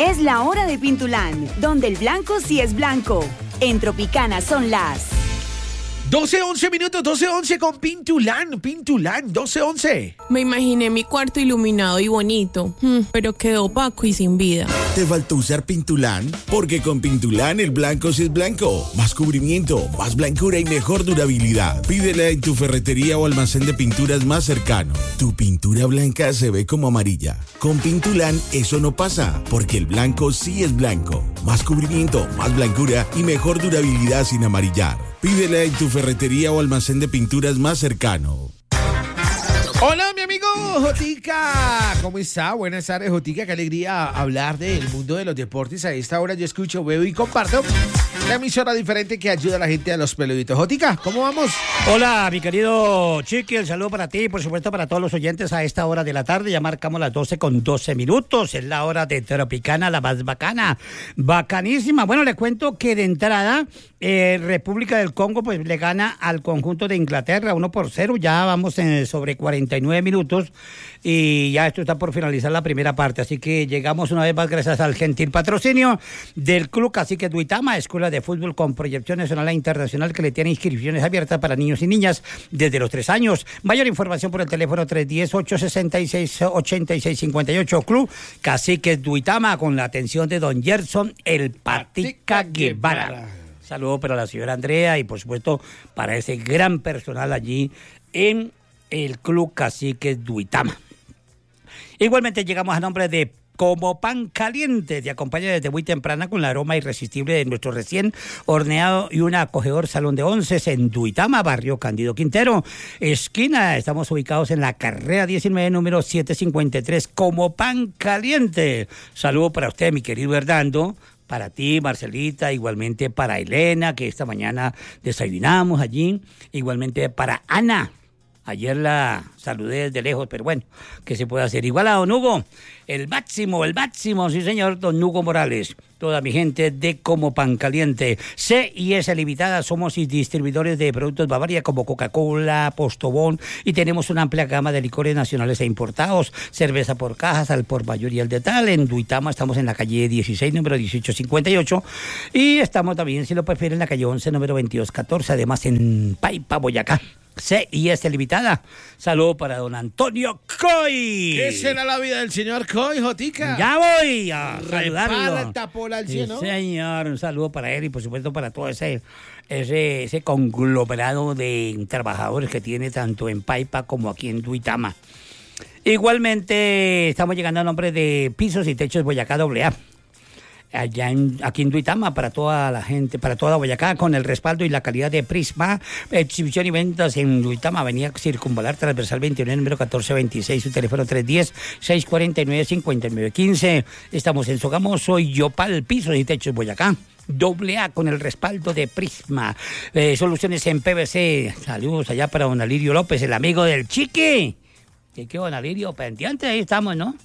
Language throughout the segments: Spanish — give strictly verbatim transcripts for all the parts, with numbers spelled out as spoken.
Es la hora de Pintulán, donde el blanco sí es blanco. En Tropicana son las doce once minutos, doce once con Pintulán, Pintulán, doce once. Me imaginé mi cuarto iluminado y bonito, pero quedó opaco y sin vida. ¿Te faltó usar Pintulán? Porque con Pintulán el blanco sí es blanco. Más cubrimiento, más blancura y mejor durabilidad. Pídela en tu ferretería o almacén de pinturas más cercano. Tu pintura blanca se ve como amarilla. Con Pintulán eso no pasa, porque el blanco sí es blanco. Más cubrimiento, más blancura y mejor durabilidad sin amarillar. Pídela en tu ferretería o almacén de pinturas más cercano. Hola, mi amigo Jotica. ¿Cómo está? Buenas tardes, Jotica. Qué alegría hablar del mundo de los deportes. A esta hora yo escucho, veo y comparto la emisora diferente que ayuda a la gente a los peluditos. Jotica, ¿cómo vamos? Hola, mi querido Chiqui. El saludo para ti y, por supuesto, para todos los oyentes a esta hora de la tarde. Ya marcamos las doce con doce minutos. Es la hora de Tropicana, la más bacana. Bacanísima. Bueno, le cuento que de entrada, eh, República del Congo pues le gana al conjunto de Inglaterra uno por cero. Ya vamos en sobre cuarenta y nueve minutos y ya esto está por finalizar la primera parte, así que llegamos una vez más gracias al gentil patrocinio del Club Cacique Duitama, escuela de fútbol con proyección nacional e internacional que le tiene inscripciones abiertas para niños y niñas desde los tres años. Mayor información por el teléfono tres uno cero, ocho seis seis, ocho seis cinco ocho. Club Cacique Duitama, con la atención de don Gerson El Patica Guevara. Saludo para la señora Andrea y por supuesto para ese gran personal allí en el Club Cacique Duitama. Igualmente llegamos a nombre de Como Pan Caliente, te acompaña desde muy temprana con el aroma irresistible de nuestro recién horneado y un acogedor salón de onces en Duitama, barrio Cándido Quintero, esquina. Estamos ubicados en la carrera diecinueve, número setecientos cincuenta y tres. Como Pan Caliente. Saludo para usted, mi querido Hernando. Para ti, Marcelita, igualmente para Elena, que esta mañana desayunamos allí. Igualmente para Ana. Ayer la saludé desde lejos, pero bueno, ¿qué se puede hacer? Igual a don Hugo, el máximo, el máximo, sí señor, don Hugo Morales. Toda mi gente de Como Pan Caliente. C y S Limitada, somos distribuidores de productos Bavaria como Coca-Cola, Postobón, y tenemos una amplia gama de licores nacionales e importados, cerveza por cajas, al por mayor y al de tal. En Duitama estamos en la calle dieciséis, número dieciocho cincuenta y ocho, y estamos también, si lo prefieren, en la calle once, número veintidós catorce, además en Paipa, Boyacá. C y S Limitada. Saludo para don Antonio Coy. ¿Qué será la vida del señor Coy, Jotica? Ya voy a saludarlo. Repara, tapola al cielo. Sí, señor, un saludo para él y por supuesto para todo ese, ese, ese conglomerado de trabajadores que tiene tanto en Paipa como aquí en Duitama. Igualmente estamos llegando a nombre de Pisos y Techos Boyacá doble A. Allá en, aquí en Duitama, para toda la gente, para toda Boyacá, con el respaldo y la calidad de Prisma, exhibición y ventas en Duitama, avenida Circunvalar, transversal veintiuno, número catorce veintiséis, su teléfono tres uno cero, seis cuatro nueve, cinco nueve uno cinco. Estamos en Sogamoso y Yopal, Pisos y Techos Boyacá. Doble A con el respaldo de Prisma. Eh, soluciones en P V C. Saludos allá para don Alirio López, el amigo del Chiqui. ¿Qué qué, don Alirio? Pendiente, ahí estamos, ¿no?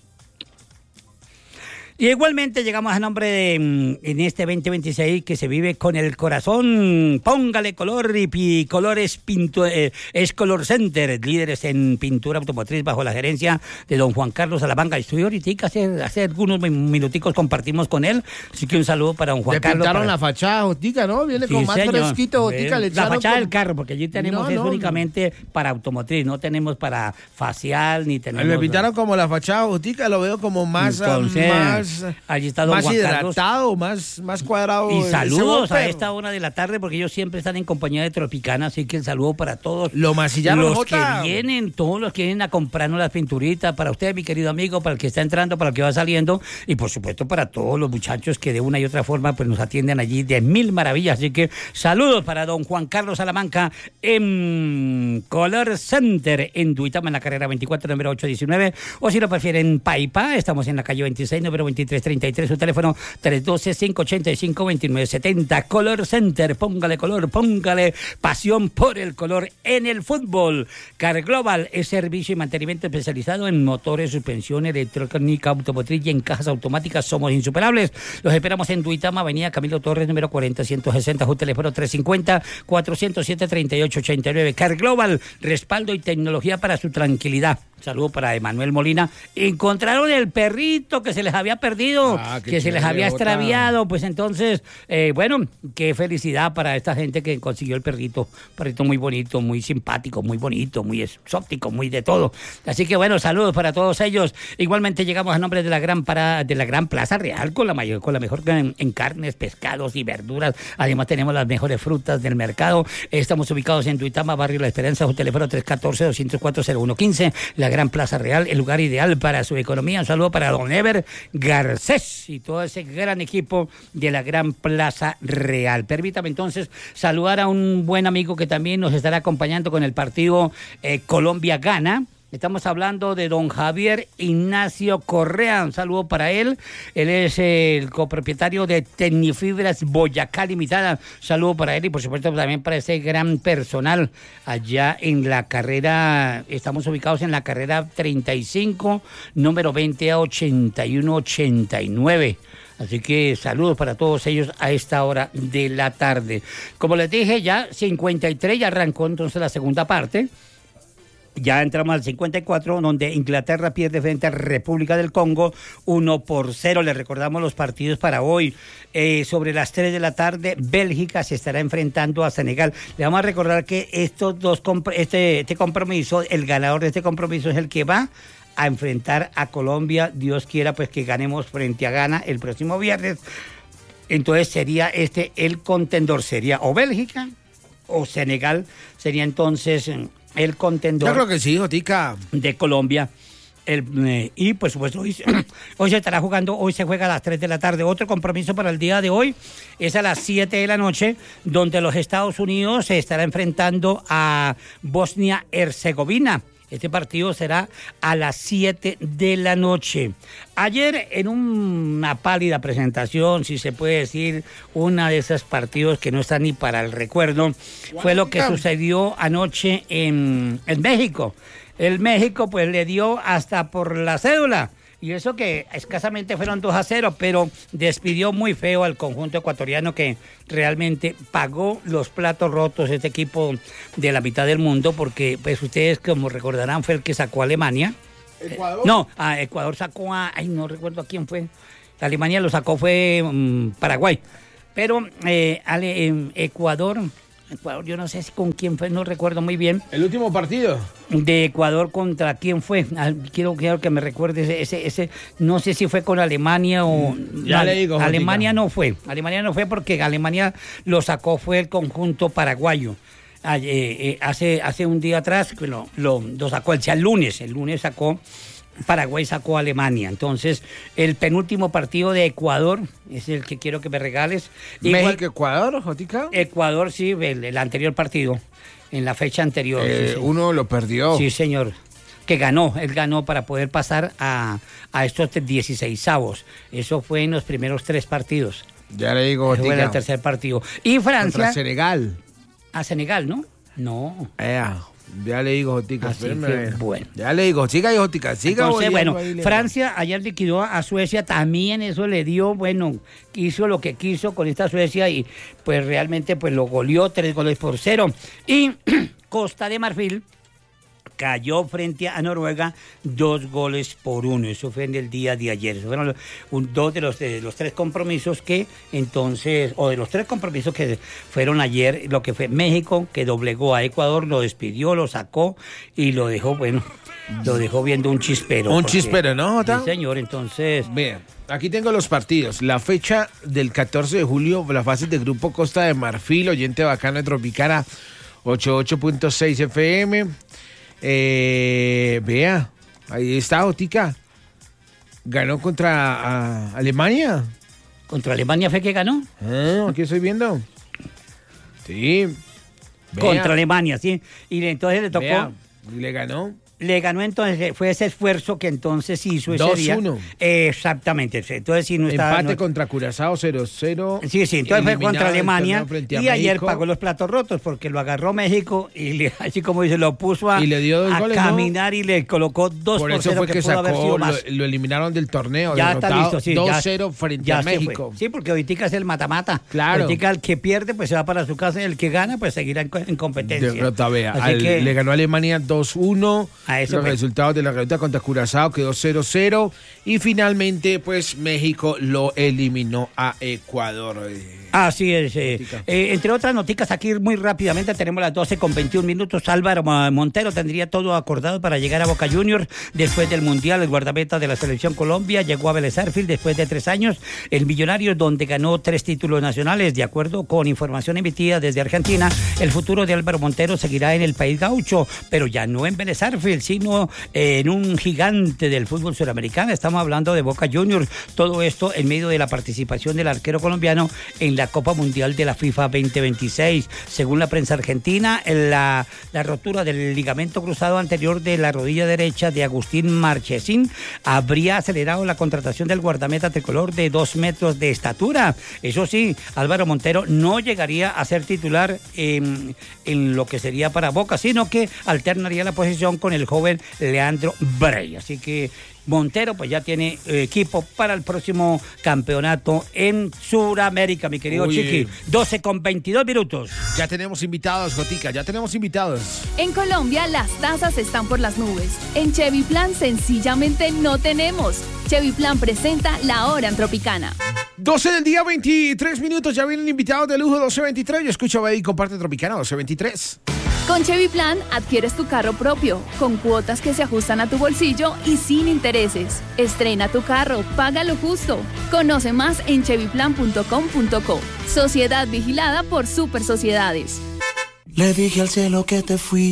Y igualmente llegamos a nombre de, en este veinte veintiséis, que se vive con el corazón. Póngale color y, y colores pinto, eh, es Color Center, líderes en pintura automotriz bajo la gerencia de don Juan Carlos Salamanca. Estudió ahorita, hace, hace algunos minuticos compartimos con él, así que un saludo para don Juan Le Carlos. Le pintaron para... la fachada, Jotica, ¿no? Viene sí, con más señor. Fresquito, Jotica. Le la fachada con... del carro, porque allí tenemos no, eso no, únicamente no. para automotriz, no tenemos para facial, ni tenemos... Me pintaron como la fachada, Jotica, lo veo como más... Entonces, más... allí está más Juan hidratado, Carlos. más, más cuadrado. Y saludos a esta hora de la tarde, porque ellos siempre están en compañía de Tropicana, así que el saludo para todos Lo masillaron, los Jota. que vienen, todos los que vienen a comprarnos las pinturitas, para usted, mi querido amigo, para el que está entrando, para el que va saliendo, y por supuesto para todos los muchachos que de una y otra forma pues nos atienden allí de mil maravillas. Así que saludos para don Juan Carlos Salamanca en Color Center en Duitama, en la carrera veinticuatro, número ocho diecinueve, o si lo prefieren, Paipa, estamos en la calle veintiséis, número veintitrés treinta y tres, su teléfono tres uno dos, cinco ocho cinco, dos nueve siete cero. Color Center, póngale color, póngale pasión por el color en el fútbol. Car Global es servicio y mantenimiento especializado en motores, suspensión, electrónica, automotriz y en cajas automáticas. Somos insuperables. Los esperamos en Duitama, avenida Camilo Torres, número cuarenta, ciento sesenta, su teléfono tres cinco cero, cuatro cero siete, tres ocho ocho nueve. Car Global, respaldo y tecnología para su tranquilidad. Saludo para Emanuel Molina. Encontraron el perrito que se les había perdido perdido, Ah, qué que se les chévere, había Jota. extraviado, pues entonces, eh, bueno, qué felicidad para esta gente que consiguió el perrito, perrito muy bonito, muy simpático, muy bonito, muy exótico, muy de todo. Así que bueno, saludos para todos ellos. Igualmente llegamos a nombre de la gran para, de la gran Plaza Real con la mayor, con la mejor en, en carnes, pescados y verduras. Además tenemos las mejores frutas del mercado. Estamos ubicados en Duitama, barrio La Esperanza, un teléfono tres uno cuatro, dos cero cuatro, cero uno uno cinco. La gran Plaza Real, el lugar ideal para su economía. Un saludo para don Ever Garcés y todo ese gran equipo de la gran Plaza Real. Permítame entonces saludar a un buen amigo que también nos estará acompañando con el partido eh, Colombia-Gana. Estamos hablando de don Javier Ignacio Correa. Un saludo para él. Él es el copropietario de Tecnifibras Boyacá Limitada. Un saludo para él y por supuesto también para ese gran personal allá en la carrera. Estamos ubicados en la carrera treinta y cinco, número veinte a ochenta y uno ochenta y nueve. Así que saludos para todos ellos a esta hora de la tarde. Como les dije, ya cincuenta y tres, ya arrancó entonces la segunda parte. Ya entramos al cincuenta y cuatro, donde Inglaterra pierde frente a República del Congo uno por cero. Les recordamos los partidos para hoy. Eh, sobre las tres de la tarde, Bélgica se estará enfrentando a Senegal. Le vamos a recordar que estos dos este, este compromiso, el ganador de este compromiso es el que va a enfrentar a Colombia. Dios quiera pues que ganemos frente a Ghana el próximo viernes. Entonces sería este el contendor. Sería o Bélgica o Senegal. Sería entonces el contendor. Yo creo que sí, Jotica. De Colombia. El, eh, y por supuesto hoy, hoy se estará jugando, hoy se juega a las tres de la tarde. Otro compromiso para el día de hoy es a las siete de la noche, donde los Estados Unidos se estará enfrentando a Bosnia-Herzegovina. Este partido será a las siete de la noche. Ayer, en una pálida presentación, si se puede decir, una de esos partidos que no está ni para el recuerdo, fue lo que sucedió anoche en, en México. El México, pues, le dio hasta por la cédula. Y eso que escasamente fueron dos a cero, pero despidió muy feo al conjunto ecuatoriano que realmente pagó los platos rotos este equipo de la mitad del mundo, porque pues ustedes como recordarán fue el que sacó a Alemania. ¿Ecuador? Eh, no, a Ecuador sacó a, ay no recuerdo a quién fue, Alemania lo sacó fue um, Paraguay, pero eh, Ale, eh, Ecuador... Ecuador, yo no sé si con quién fue, no recuerdo muy bien. ¿El último partido? De Ecuador contra quién fue. Ah, quiero, quiero que me recuerde ese, ese, ese, no sé si fue con Alemania o... Ya no, le digo, Alemania Jotica. no fue. Alemania no fue porque Alemania lo sacó, fue el conjunto paraguayo. Ah, eh, eh, hace, hace un día atrás lo, lo, lo sacó, el, el lunes, el lunes sacó... Paraguay sacó a Alemania. Entonces, el penúltimo partido de Ecuador es el que quiero que me regales. México-Ecuador, Jotica. Ecuador, sí, el, el anterior partido, en la fecha anterior. Eh, sí, sí. Uno lo perdió. Sí, señor. Que ganó, él ganó para poder pasar a, a estos dieciseisavos. Eso fue en los primeros tres partidos. Ya le digo, Eso fue en el Jotica. tercer partido. Y Francia... Contra Senegal. A Senegal, ¿no? No. Ea, ya le digo, Jotica. Así espérame que, a ver. bueno. Ya le digo, siga ahí, Jotica. Siga Entonces, boleando bueno, ahí, le- Francia ayer liquidó a Suecia, también eso le dio, bueno, hizo lo que quiso con esta Suecia y pues realmente pues lo goleó tres goles por cero. Y Costa de Marfil cayó frente a Noruega dos goles por uno. Eso fue en el día de ayer. Esos fueron los, un, dos de los, de los tres compromisos que entonces, o de los tres compromisos que fueron ayer, lo que fue México, que doblegó a Ecuador, lo despidió, lo sacó y lo dejó, bueno, lo dejó viendo un chispero. Un porque- chispero, ¿no, Jota? Sí, señor, entonces... Vean, aquí tengo los partidos. La fecha del catorce de julio, la fase de grupo Costa de Marfil, oyente bacano de Tropicana ochenta y ocho punto seis F M. Eh, vea, ahí está, Jotica. Ganó contra a, Alemania. ¿Contra Alemania fue que ganó? Ah, aquí estoy viendo. Sí. Vea, Contra Alemania, sí. Y entonces le tocó... vea, y le ganó. Le ganó entonces, fue ese esfuerzo que entonces hizo ese dos día. uno. Exactamente. Entonces sí no estaba... Empate no- contra Curazao cero cero. Sí, sí, entonces fue Eliminado contra del Alemania torneo frente a y ayer México. pagó los platos rotos porque lo agarró México y le, así como dice, lo puso a, Y le dio dos a goles, ¿no? caminar y le colocó dos Por por, eso cero fue que, pudo haber sacó, sido lo, más. lo eliminaron del torneo. Ya está derrotado listo, sí. dos ya- cero frente ya a se fue. México. Sí, porque ahorita es el mata-mata. Claro. Ahorita el que pierde pues se va para su casa y el que gana pues seguirá en, co- en competencia. Derrota, vea. Así Al- que- Le ganó a Alemania dos uno. A eso Los fue. resultados de la revuelta contra Curazao quedó cero cero y finalmente pues México lo eliminó a Ecuador. Así es. Eh, eh, entre otras noticias, aquí muy rápidamente tenemos las doce con veintiún minutos. Álvaro Montero tendría todo acordado para llegar a Boca Juniors después del Mundial. El guardameta de la Selección Colombia llegó a Vélez Sarsfield después de tres años. El millonario, donde ganó tres títulos nacionales. De acuerdo con información emitida desde Argentina, el futuro de Álvaro Montero seguirá en el país gaucho, pero ya no en Vélez Sarsfield, sino en un gigante del fútbol suramericano. Estamos hablando de Boca Juniors. Todo esto en medio de la participación del arquero colombiano en la Copa Mundial de la FIFA veinte veintiséis. Según la prensa argentina, la, la rotura del ligamento cruzado anterior de la rodilla derecha de Agustín Marchesín habría acelerado la contratación del guardameta tricolor de dos metros de estatura. Eso sí, Álvaro Montero no llegaría a ser titular en, en lo que sería para Boca, sino que alternaría la posición con el joven Leandro Brey. Así que Montero pues ya tiene eh, equipo para el próximo campeonato en Sudamérica, mi querido Oye. Chiqui. doce con veintidós minutos. Ya tenemos invitados, Jotica, ya tenemos invitados. En Colombia las tasas están por las nubes. En Chevy Plan sencillamente no tenemos. Chevy Plan presenta La Hora en Tropicana. doce del día, veintitrés minutos, ya vienen invitados de lujo, doce veintitrés. Yo escucho Baby comparte Tropicana, doce veintitrés. Con Chevy Plan adquieres tu carro propio, con cuotas que se ajustan a tu bolsillo y sin intereses. Estrena tu carro, paga lo justo. Conoce más en chevy plan punto com punto co. Sociedad vigilada por Super Sociedades. Le dije al cielo que te fui.